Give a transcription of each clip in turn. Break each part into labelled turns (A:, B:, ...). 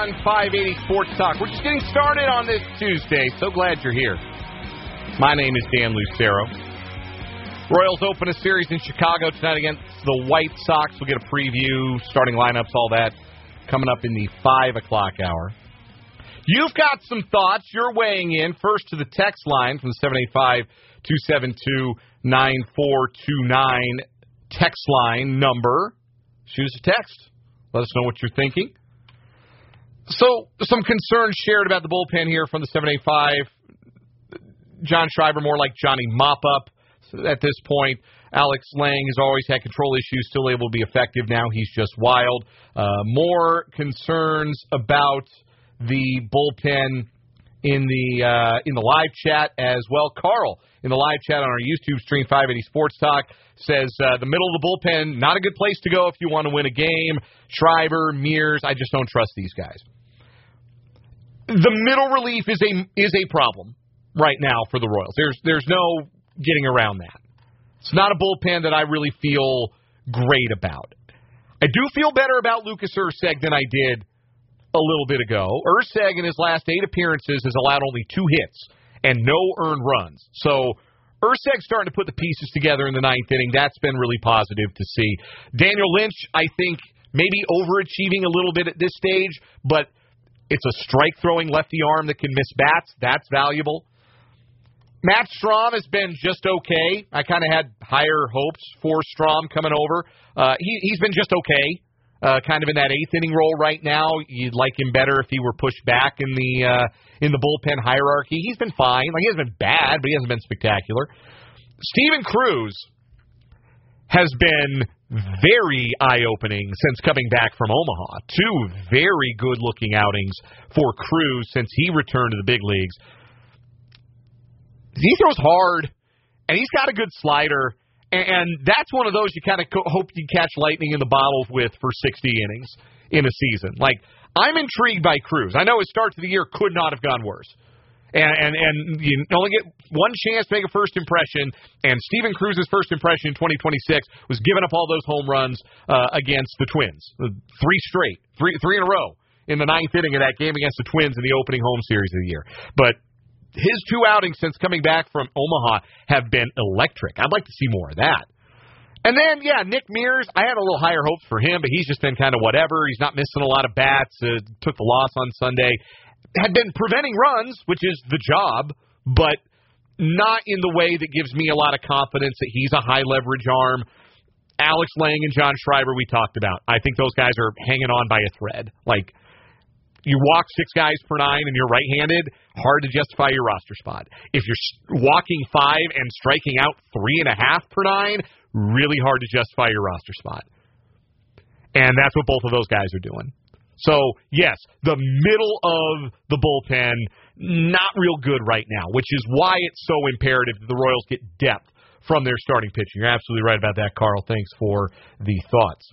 A: on 580 Sports Talk. We're just getting started on this Tuesday. So glad you're here. My name is Dan Lucero. Royals open a series in Chicago tonight against the White Sox. We'll get a preview, starting lineups, all that, coming up in the 5 o'clock hour. You've got some thoughts. You're weighing in. First to the text line from the 785-272-9429 text line number. Shoot us a text. Let us know what you're thinking. So, some concerns shared about the bullpen here from the 785. John Schreiber more like Johnny Mop-Up at this point. Alex Lang has always had control issues, still able to be effective. Now he's just wild. More concerns about the bullpen in the live chat as well. Carl, in the live chat on our YouTube stream, 580 Sports Talk, says the middle of the bullpen, not a good place to go if you want to win a game. Schreiber, Mears, I just don't trust these guys. The middle relief is a problem right now for the Royals. There's no getting around that. It's not a bullpen that I really feel great about. I do feel better about Lucas Erceg than I did a little bit ago. Erceg in his last 8 appearances has allowed only 2 hits and no earned runs. So Erceg's starting to put the pieces together in the 9th inning. That's been really positive to see. Daniel Lynch, I think, maybe overachieving a little bit at this stage, but it's a strike-throwing lefty arm that can miss bats. That's valuable. Matt Strahm has been just okay. I kind of had higher hopes for Strahm coming over. He's been just okay, kind of in that 8th inning role right now. You'd like him better if he were pushed back in the bullpen hierarchy. He's been fine. Like, he hasn't been bad, but he hasn't been spectacular. Steven Cruz has been very eye-opening since coming back from Omaha. 2 very good-looking outings for Cruz since he returned to the big leagues. He throws hard, and he's got a good slider, and that's one of those you kind of hope you catch lightning in the bottle with for 60 innings in a season. Like, I'm intrigued by Cruz. I know his start to the year could not have gone worse. And you only get one chance to make a first impression, and Steven Cruz's first impression in 2026 was giving up all those home runs against the Twins. 3 straight, three in a row in the 9th inning of that game against the Twins in the opening home series of the year. But his 2 outings since coming back from Omaha have been electric. I'd like to see more of that. And then, yeah, Nick Mears, I had a little higher hopes for him, but he's just been kind of whatever. He's not missing a lot of bats. Took the loss on Sunday. Had been preventing runs, which is the job, but not in the way that gives me a lot of confidence that he's a high-leverage arm. Alex Lang and John Schreiber we talked about. I think those guys are hanging on by a thread. Like, you walk 6 guys per 9 and you're right-handed, hard to justify your roster spot. If you're walking 5 and striking out 3.5 per 9, really hard to justify your roster spot. And that's what both of those guys are doing. So, yes, the middle of the bullpen, not real good right now, which is why it's so imperative that the Royals get depth from their starting pitching. You're absolutely right about that, Carl. Thanks for the thoughts.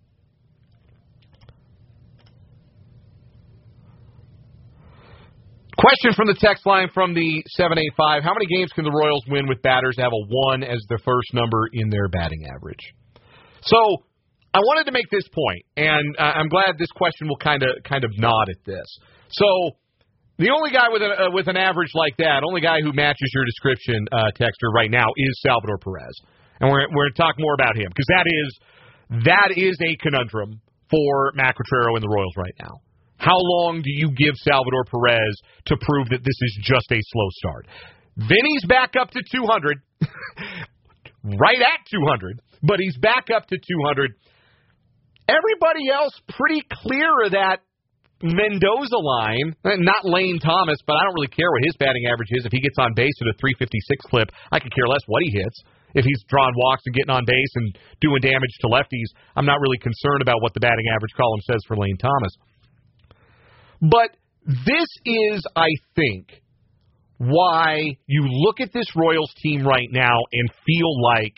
A: Question from the text line from the 785. How many games can the Royals win with batters that have a 1 as their first number in their batting average? So, I wanted to make this point, and I'm glad this question will kind of nod at this. So, the only guy with an average like that, only guy who matches your description, texter, right now is Salvador Perez. And we're going to talk more about him, because that is a conundrum for Matt Quatraro and the Royals right now. How long do you give Salvador Perez to prove that this is just a slow start? Vinny's back up to 200, right at 200, but he's back up to 200. Everybody else pretty clear of that Mendoza line. Not Lane Thomas, but I don't really care what his batting average is. If he gets on base at a 356 clip, I could care less what he hits. If he's drawing walks and getting on base and doing damage to lefties, I'm not really concerned about what the batting average column says for Lane Thomas. But this is, I think, why you look at this Royals team right now and feel like,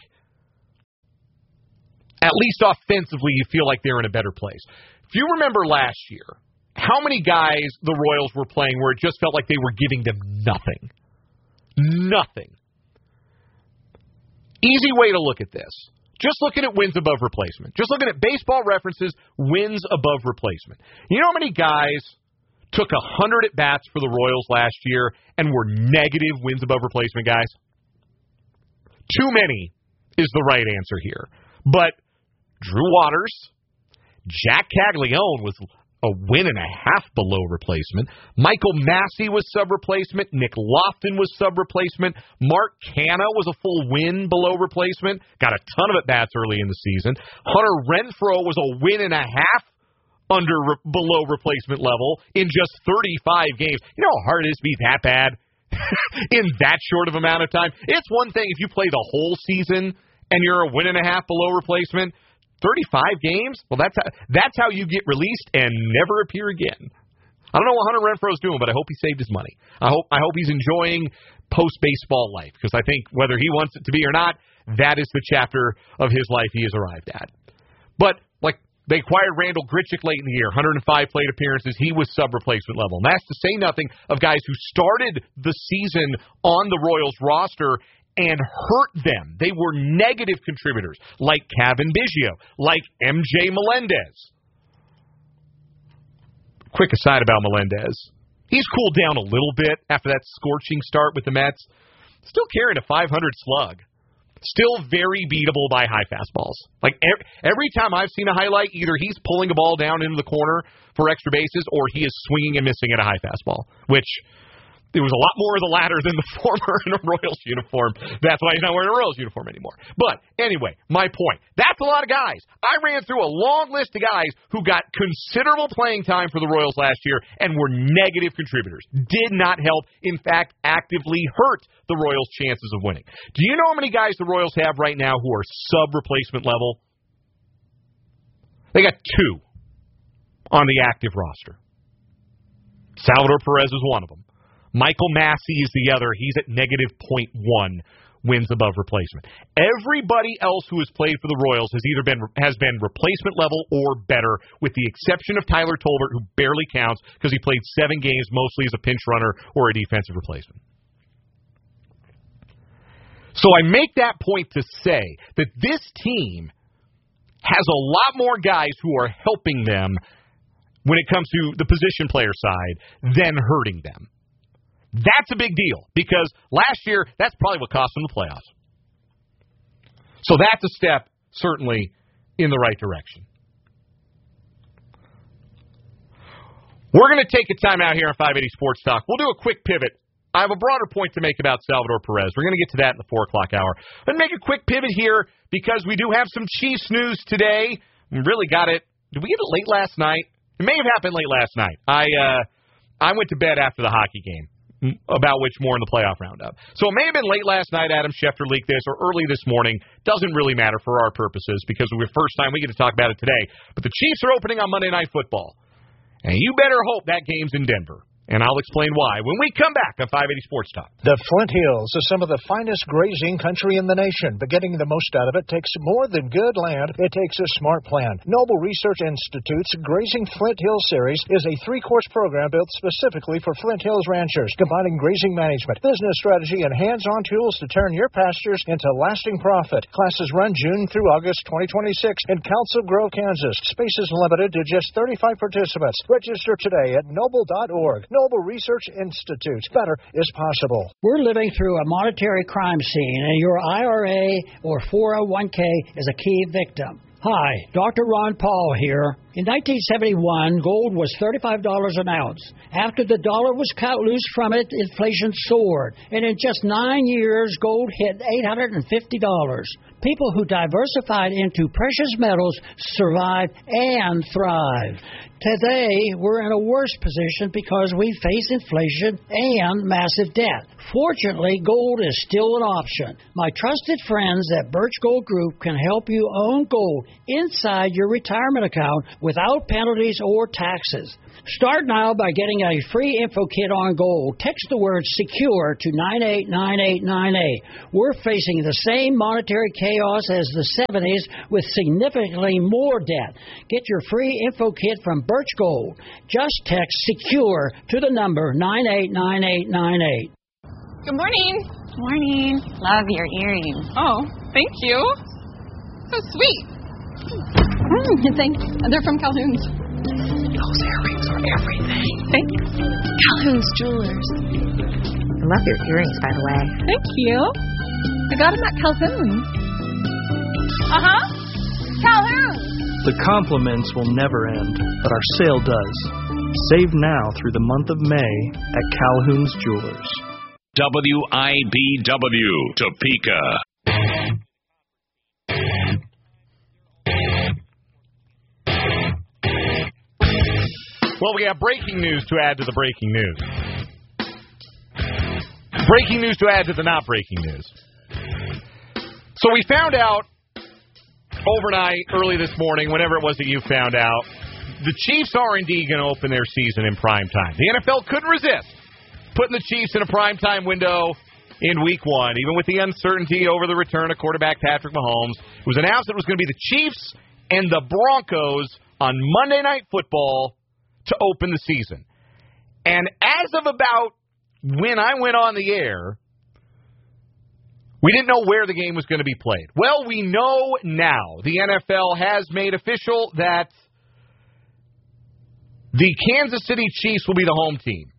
A: at least offensively, you feel like they're in a better place. If you remember last year, how many guys the Royals were playing where it just felt like they were giving them nothing? Nothing. Easy way to look at this. Just looking at wins above replacement. Just looking at Baseball References, wins above replacement. You know how many guys took 100 at-bats for the Royals last year and were negative wins above replacement, guys? Too many is the right answer here. But Drew Waters, Jack Caglione was a win and a half below replacement. Michael Massey was sub-replacement. Nick Lofton was sub-replacement. Mark Canha was a full win below replacement. Got a ton of at-bats early in the season. Hunter Renfroe was a win and a half below replacement level in just 35 games. You know how hard it is to be that bad in that short of amount of time? It's one thing if you play the whole season and you're a win and a half below replacement. 35 games? Well, that's how you get released and never appear again. I don't know what Hunter Renfroe's doing, but I hope he saved his money. I hope he's enjoying post-baseball life, because I think whether he wants it to be or not, that is the chapter of his life he has arrived at. But, they acquired Randall Grichuk late in the year, 105 plate appearances. He was sub-replacement level. And that's to say nothing of guys who started the season on the Royals roster and hurt them. They were negative contributors, like Cavan Biggio, like MJ Melendez. Quick aside about Melendez. He's cooled down a little bit after that scorching start with the Mets. Still carrying a 500 slug. Still very beatable by high fastballs. Every time I've seen a highlight, either he's pulling a ball down into the corner for extra bases or he is swinging and missing at a high fastball, which there was a lot more of the latter than the former in a Royals uniform. That's why he's not wearing a Royals uniform anymore. But anyway, my point. That's a lot of guys. I ran through a long list of guys who got considerable playing time for the Royals last year and were negative contributors. Did not help. In fact, actively hurt the Royals' chances of winning. Do you know how many guys the Royals have right now who are sub-replacement level? They got 2 on the active roster. Salvador Perez is one of them. Michael Massey is the other. He's at negative .1 wins above replacement. Everybody else who has played for the Royals has been replacement level or better, with the exception of Tyler Tolbert, who barely counts because he played 7 games, mostly as a pinch runner or a defensive replacement. So I make that point to say that this team has a lot more guys who are helping them when it comes to the position player side than hurting them. That's a big deal, because last year, that's probably what cost them the playoffs. So that's a step, certainly, in the right direction. We're going to take a time out here on 580 Sports Talk. We'll do a quick pivot. I have a broader point to make about Salvador Perez. We're going to get to that in the 4 o'clock hour. But make a quick pivot here, because we do have some Chiefs news today. We really got it. Did we get it late last night? It may have happened late last night. I went to bed after the hockey game, about which more in the playoff roundup. So it may have been late last night, Adam Schefter leaked this, or early this morning. Doesn't really matter for our purposes, because we're the first time we get to talk about it today. But the Chiefs are opening on Monday Night Football. And you better hope that game's in Denver. And I'll explain why when we come back on 580 Sports Talk.
B: The Flint Hills is some of the finest grazing country in the nation, but getting the most out of it takes more than good land. It takes a smart plan. Noble Research Institute's Grazing Flint Hills series is a 3-course program built specifically for Flint Hills ranchers, combining grazing management, business strategy, and hands-on tools to turn your pastures into lasting profit. Classes run June through August 2026 in Council Grove, Kansas. Space is limited to just 35 participants. Register today at noble.org. Noble Research Institute. Better is possible.
C: We're living through a monetary crime scene, and your IRA or 401k is a key victim. Hi, Dr. Ron Paul here. In 1971, gold was $35 an ounce. After the dollar was cut loose from it, inflation soared. And in just 9 years, gold hit $850. People who diversified into precious metals survived and thrived. Today, we're in a worse position because we face inflation and massive debt. Fortunately, gold is still an option. My trusted friends at Birch Gold Group can help you own gold inside your retirement account without penalties or taxes. Start now by getting a free info kit on gold. Text the word SECURE to 989898. We're facing the same monetary chaos as the 70s with significantly more debt. Get your free info kit from Birch Gold. Just text SECURE to the number 989898.
D: Good morning.
E: Morning. Love your earrings.
D: Oh, thank you. So sweet. Thanks. They're from Calhoun's.
E: Those earrings are
D: everything. Thank you. Calhoun's Jewelers.
E: I love your earrings, by the way.
D: Thank you. I got them at Calhoun's. Calhoun's.
F: The compliments will never end, but our sale does. Save now through the month of May at Calhoun's Jewelers.
G: WIBW, Topeka.
A: Well, we have breaking news to add to the breaking news. Breaking news to add to the not breaking news. So we found out overnight, early this morning, whenever it was that you found out, the Chiefs are indeed going to open their season in prime time. The NFL couldn't resist putting the Chiefs in a prime time window in week one, even with the uncertainty over the return of quarterback Patrick Mahomes. It was announced that it was going to be the Chiefs and the Broncos on Monday Night Football to open the season. And as of about when I went on the air, we didn't know where the game was going to be played. Well, we know now. The NFL has made official that the Kansas City Chiefs will be the home team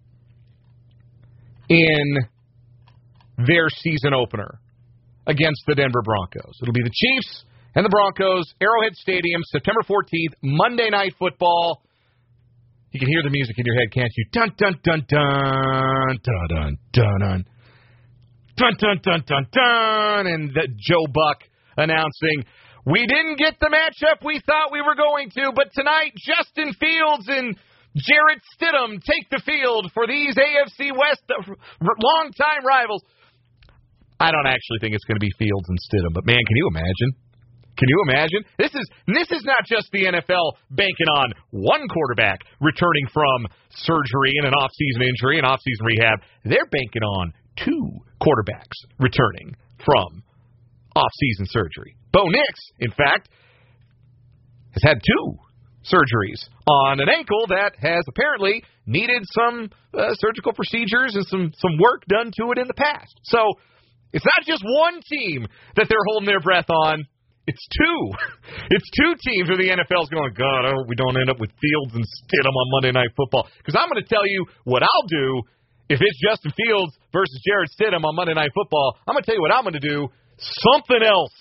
A: in their season opener against the Denver Broncos. It'll be the Chiefs and the Broncos, Arrowhead Stadium, September 14th, Monday Night Football. You can hear the music in your head, can't you? Dun, dun, dun, dun, dun, dun, dun, dun. Dun, dun, dun, dun, dun. And Joe Buck announcing, we didn't get the matchup we thought we were going to, but tonight Justin Fields and Jarrett Stidham take the field for these AFC West longtime rivals. I don't actually think it's going to be Fields and Stidham, but man, can you imagine? Can you imagine? This is not just the NFL banking on one quarterback returning from surgery and an off-season injury and off-season rehab. They're banking on two quarterbacks returning from off-season surgery. Bo Nix, in fact, has had two surgeries on an ankle that has apparently needed some surgical procedures and some work done to it in the past. So it's not just one team that they're holding their breath on. It's two. It's two teams where the NFL's going, God, I hope we don't end up with Fields and Stidham on Monday Night Football. Because I'm going to tell you what I'll do if it's Justin Fields versus Jarrett Stidham on Monday Night Football. I'm going to tell you what I'm going to do. Something else.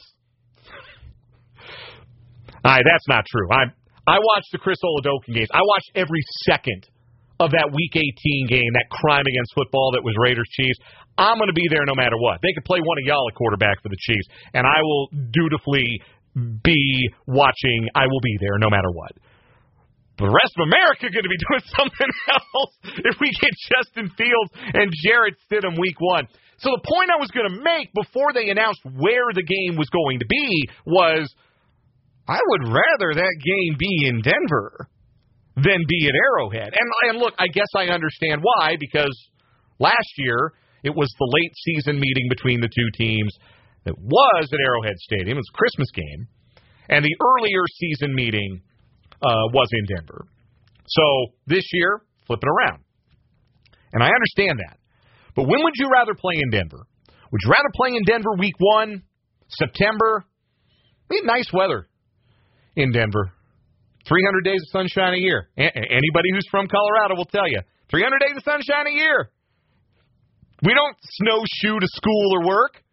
A: All right, that's not true. I watched the Chris Oladokun games. I watched every second of that Week 18 game, that crime against football that was Raiders-Chiefs. I'm going to be there no matter what. They could play one of y'all a quarterback for the Chiefs, and I will dutifully be watching. I will be there no matter what. The rest of America going to be doing something else if we get Justin Fields and Jarrett Stidham week one. So the point I was going to make before they announced where the game was going to be was I would rather that game be in Denver than be at Arrowhead. And look, I guess I understand why, because last year it was the late season meeting between the two teams that was at Arrowhead Stadium. It was a Christmas game. And the earlier season meeting was in Denver. So this year, flip it around. And I understand that. But when would you rather play in Denver? Would you rather play in Denver week one, September? We had nice weather in Denver. 300 days of sunshine a year. Anybody who's from Colorado will tell you. 300 days of sunshine a year. We don't snowshoe to school or work.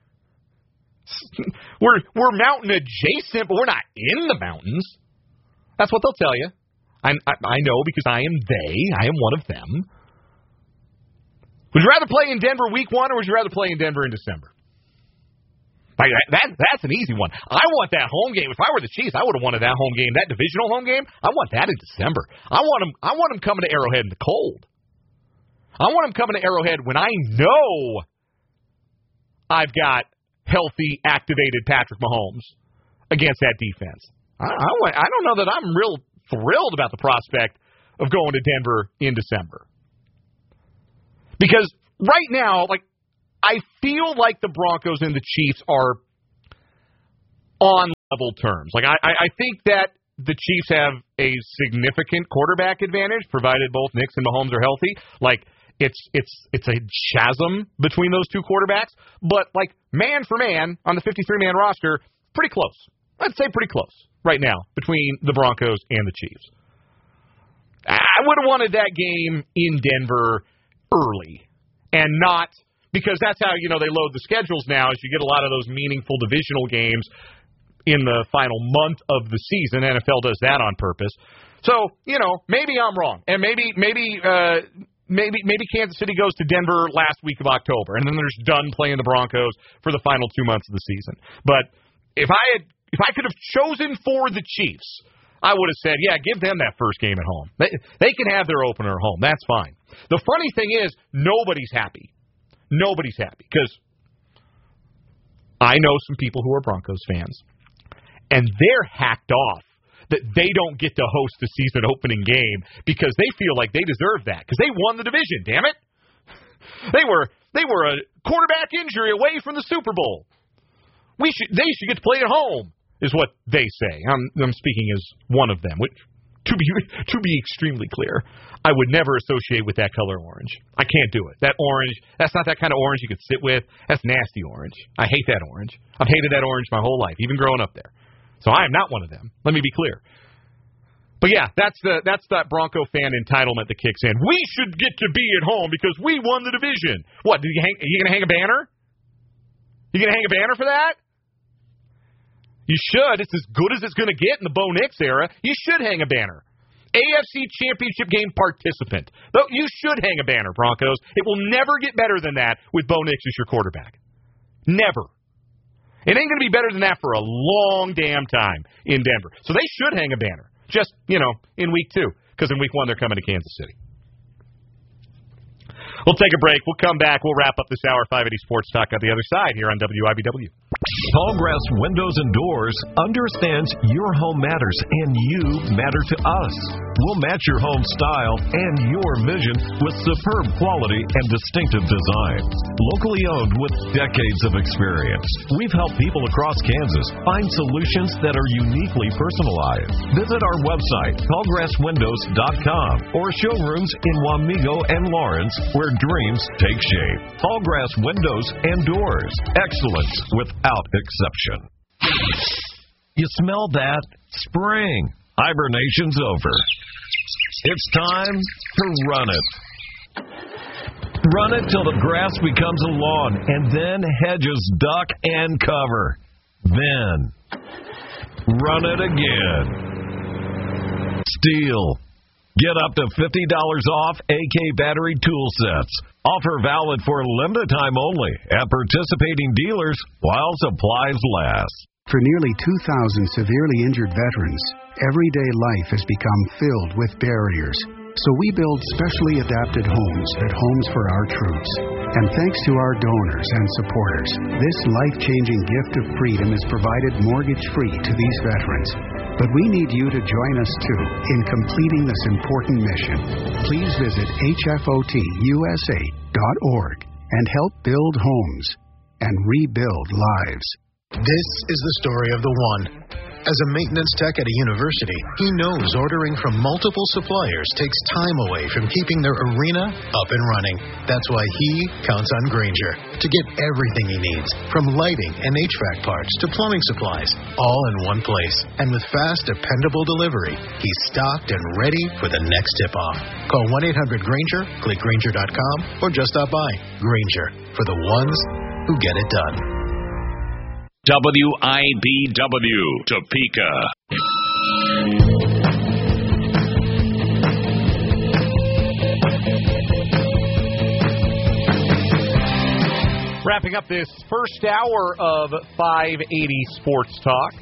A: We're mountain adjacent, but we're not in the mountains. That's what they'll tell you. I know because I am they. I am one of them. Would you rather play in Denver week one, or would you rather play in Denver in December? Like that's an easy one. I want that home game. If I were the Chiefs, I would have wanted that home game, that divisional home game. I want that in December. I want them coming to Arrowhead in the cold. I want them coming to Arrowhead when I know I've got healthy, activated Patrick Mahomes against that defense. I don't know that I'm real thrilled about the prospect of going to Denver in December. Because right now, like, I feel like the Broncos and the Chiefs are on level terms. Like, I think that the Chiefs have a significant quarterback advantage, provided both Nix and Mahomes are healthy. Like, it's a chasm between those two quarterbacks. But, like, man for man, on the 53-man roster, pretty close. I'd say pretty close right now between the Broncos and the Chiefs. I would have wanted that game in Denver early, and not because that's how they load the schedules now. Is you get a lot of those meaningful divisional games in the final month of the season. NFL does that on purpose. So maybe I'm wrong, and maybe Kansas City goes to Denver last week of October, and then they're just done playing the Broncos for the final 2 months of the season. But if I could have chosen for the Chiefs, I would have said, yeah, give them that first game at home. They can have their opener at home. That's fine. The funny thing is, nobody's happy. Nobody's happy because I know some people who are Broncos fans, and they're hacked off that they don't get to host the season opening game because they feel like they deserve that because they won the division, damn it. They were a quarterback injury away from the Super Bowl. They should get to play at home, is what they say. I'm speaking as one of them, which, to be extremely clear, I would never associate with that color orange. I can't do it. That orange, that's not that kind of orange you could sit with. That's nasty orange. I hate that orange. I've hated that orange my whole life, even growing up there. So I am not one of them. Let me be clear. But yeah, that's that Bronco fan entitlement that kicks in. We should get to be at home because we won the division. What? Are you going to hang a banner? You going to hang a banner for that? You should. It's as good as it's going to get in the Bo Nix era. You should hang a banner. AFC Championship game participant. Though you should hang a banner, Broncos. It will never get better than that with Bo Nix as your quarterback. Never. It ain't going to be better than that for a long damn time in Denver. So they should hang a banner. Just, in week 2. Because in week 1, they're coming to Kansas City. We'll take a break. We'll come back. We'll wrap up this hour 580 Sports Talk on the other side here on WIBW.
G: Tallgrass Windows and Doors understands your home matters and you matter to us. We'll match your home style and your vision with superb quality and distinctive design. Locally owned with decades of experience, we've helped people across Kansas find solutions that are uniquely personalized. Visit our website, tallgrasswindows.com, or showrooms in Wamego and Lawrence, where dreams take shape. Tallgrass Windows and Doors. Excellence without exception. You smell that? Spring. Hibernation's over. It's time to run it. Run it till the grass becomes a lawn, and then hedges duck and cover. Then, run it again. Steel. Get up to $50 off AK battery tool sets. Offer valid for a limited time only at participating dealers while supplies last.
H: For nearly 2,000 severely injured veterans, everyday life has become filled with barriers. So we build specially adapted homes at Homes for Our Troops. And thanks to our donors and supporters, this life-changing gift of freedom is provided mortgage-free to these veterans. But we need you to join us, too, in completing this important mission. Please visit hfotusa.org and help build homes and rebuild lives.
B: This is the story of the one. As a maintenance tech at a university, he knows ordering from multiple suppliers takes time away from keeping their arena up and running. That's why he counts on Grainger to get everything he needs, from lighting and HVAC parts to plumbing supplies, all in one place. And with fast, dependable delivery, he's stocked and ready for the next tip-off. Call 1-800-GRAINGER, click Grainger.com, or just stop by. Grainger, for the ones who get it done.
I: WIBW, Topeka.
A: Wrapping up this first hour of 580 Sports Talk.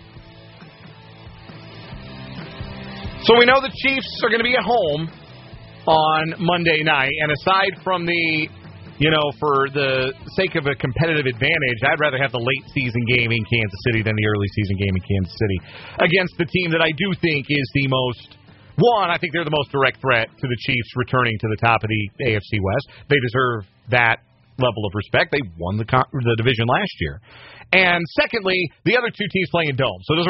A: So we know the Chiefs are going to be at home on Monday night, and aside from the for the sake of a competitive advantage, I'd rather have the late season game in Kansas City than the early season game in Kansas City against the team that I do think is the most, I think they're the most direct threat to the Chiefs returning to the top of the AFC West. They deserve that level of respect. They won the division last year. And secondly, the other two teams playing in domes. So those are